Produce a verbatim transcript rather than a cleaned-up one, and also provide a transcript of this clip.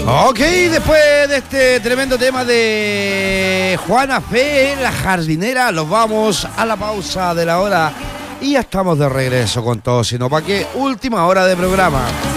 Ok, después de este tremendo tema de Juana Fe, la jardinera, nos vamos a la pausa de la hora y ya estamos de regreso con todo, sino para qué última hora de programa.